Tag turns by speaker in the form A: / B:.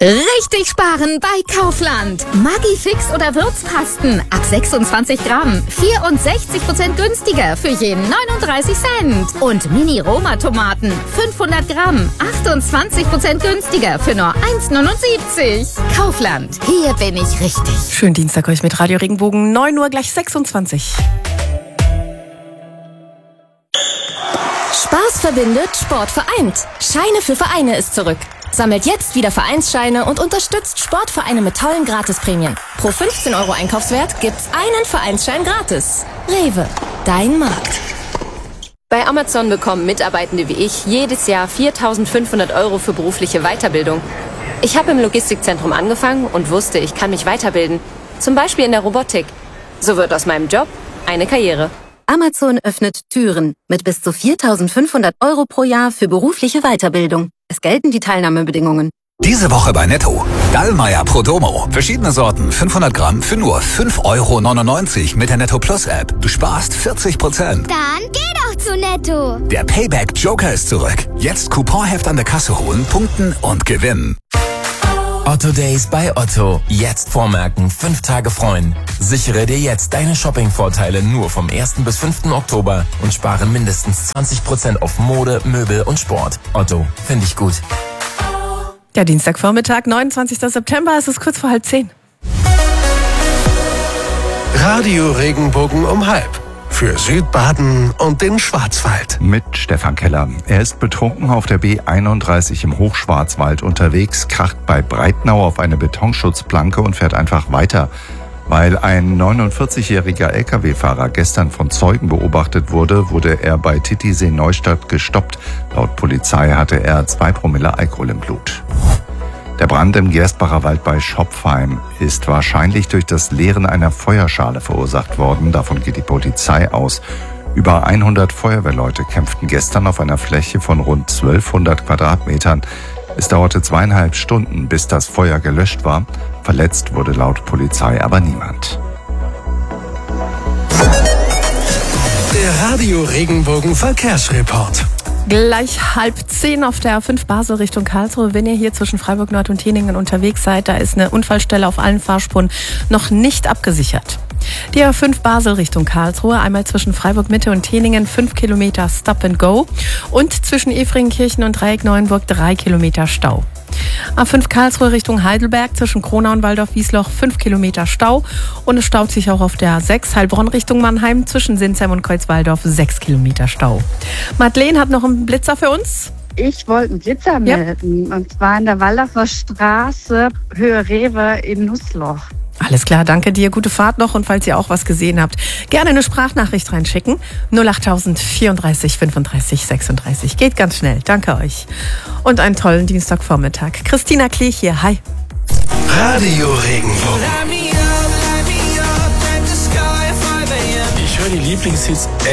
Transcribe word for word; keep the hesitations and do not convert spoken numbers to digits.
A: Richtig sparen bei Kaufland. Maggi-Fix oder Würzpasten ab sechsundzwanzig Gramm. vierundsechzig Prozent günstiger für jeden neununddreißig Cent. Und Mini-Roma-Tomaten fünfhundert Gramm. achtundzwanzig Prozent günstiger für nur eins neunundsiebzig. Kaufland. Hier bin ich richtig.
B: Schönen Dienstag euch mit Radio Regenbogen. neun Uhr gleich sechsundzwanzig.
C: Spaß verbindet, Sport vereint. Scheine für Vereine ist zurück. Sammelt jetzt wieder Vereinsscheine und unterstützt Sportvereine mit tollen Gratisprämien. Pro fünfzehn Euro Einkaufswert gibt's einen Vereinsschein gratis. Rewe, dein Markt.
D: Bei Amazon bekommen Mitarbeitende wie ich jedes Jahr viertausendfünfhundert Euro für berufliche Weiterbildung. Ich habe im Logistikzentrum angefangen und wusste, ich kann mich weiterbilden. Zum Beispiel in der Robotik. So wird aus meinem Job eine Karriere.
E: Amazon öffnet Türen mit bis zu viertausendfünfhundert Euro pro Jahr für berufliche Weiterbildung. Es gelten die Teilnahmebedingungen.
F: Diese Woche bei Netto. Dallmayr Prodomo. Verschiedene Sorten, fünfhundert Gramm für nur fünf Euro neunundneunzig mit der Netto Plus App. Du sparst vierzig Prozent.
G: Dann geh doch zu Netto.
F: Der Payback Joker ist zurück. Jetzt Couponheft an der Kasse holen, punkten und gewinnen.
H: Otto Days bei Otto. Jetzt vormerken, fünf Tage freuen. Sichere dir jetzt deine Shopping-Vorteile nur vom ersten bis fünften Oktober und spare mindestens zwanzig Prozent auf Mode, Möbel und Sport. Otto, finde ich gut.
B: Der Dienstagvormittag, neunundzwanzigster September, es ist kurz vor halb zehn.
I: Radio Regenbogen um halb. Für Südbaden und den Schwarzwald.
J: Mit Stefan Keller. Er ist betrunken auf der B einunddreißig im Hochschwarzwald unterwegs, kracht bei Breitnau auf eine Betonschutzplanke und fährt einfach weiter. Weil ein neunundvierzigjähriger L K W-Fahrer gestern von Zeugen beobachtet wurde, wurde er bei Titisee-Neustadt gestoppt. Laut Polizei hatte er zwei Promille Alkohol im Blut. Der Brand im Gerstbacher Wald bei Schopfheim ist wahrscheinlich durch das Leeren einer Feuerschale verursacht worden. Davon geht die Polizei aus. Über hundert Feuerwehrleute kämpften gestern auf einer Fläche von rund zwölfhundert Quadratmetern. Es dauerte zweieinhalb Stunden, bis das Feuer gelöscht war. Verletzt wurde laut Polizei aber niemand.
I: Der Radio Regenbogen Verkehrsreport.
B: Gleich halb zehn auf der A fünf Basel Richtung Karlsruhe. Wenn ihr hier zwischen Freiburg Nord und Teningen unterwegs seid, da ist eine Unfallstelle auf allen Fahrspuren noch nicht abgesichert. Die A fünf Basel Richtung Karlsruhe, einmal zwischen Freiburg Mitte und Teningen fünf Kilometer Stop and Go und zwischen Efringkirchen und Dreieck Neuenburg drei Kilometer Stau. A fünf Karlsruhe Richtung Heidelberg zwischen Kronau und Waldorf-Wiesloch fünf Kilometer Stau und es staut sich auch auf der A sechs Heilbronn Richtung Mannheim zwischen Sinsheim und Kreuzwaldorf sechs Kilometer Stau. Madeleine hat noch einen Blitzer für uns.
K: Ich wollte einen Blitzer melden, ja. Und zwar in der Waldorfer Straße, Höhe Rewe in Nussloch.
B: Alles klar, danke dir. Gute Fahrt noch und falls ihr auch was gesehen habt, gerne eine Sprachnachricht reinschicken. null acht vierunddreißig fünfunddreißig sechsunddreißig. Geht ganz schnell. Danke euch. Und einen tollen Dienstagvormittag. Christina Klich hier. Hi.
I: Radio Regenbogen. Ich höre die Lieblingshits